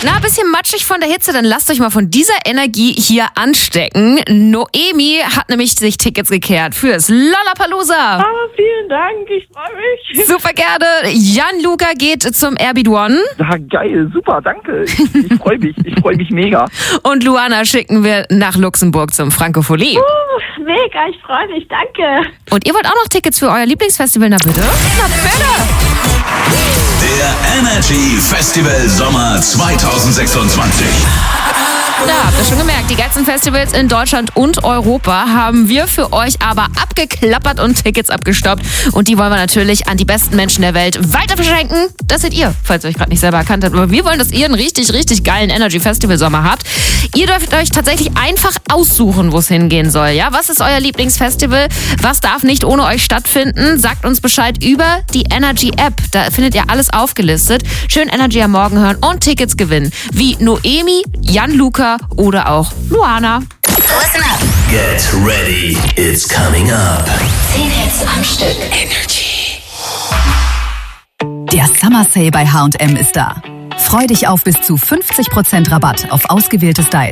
ein bisschen matschig von der Hitze, dann lasst euch mal von dieser Energie hier anstecken. Noemi hat nämlich sich Tickets gekehrt fürs Lollapalooza. Vielen Dank, ich freue mich. Super gerne. Gianluca geht zum Airbeat One. Ja, geil, super, danke. Ich freue mich mega. Und Luana schicken wir nach Luxemburg zum Francophonie. Mega, ich freue mich, danke. Und ihr wollt auch noch Tickets für euer Lieblingsfestival, na bitte? Na bitte! Der Energy Festival Sommer 2026. Ja, habt ihr schon gemerkt, die ganzen Festivals in Deutschland und Europa haben wir für euch aber abgeklappert und Tickets abgestoppt. Und die wollen wir natürlich an die besten Menschen der Welt weiter verschenken. Das seid ihr, falls ihr euch gerade nicht selber erkannt habt. Aber wir wollen, dass ihr einen richtig, richtig geilen Energy Festival Sommer habt. Ihr dürft euch tatsächlich einfach aussuchen, wo es hingehen soll. Ja, was ist euer Lieblingsfestival? Was darf nicht ohne euch stattfinden? Sagt uns Bescheid über die Energy App. Da findet ihr alles aufgelistet. Schön Energy am Morgen hören und Tickets gewinnen. Wie Noemi, Gianluca oder auch Luana. Listen up. Get ready, it's coming up. 10 Hits am Stück. Energy. Der Summer Sale bei H&M ist da. Freu dich auf bis zu 50% Rabatt auf ausgewählte Styles.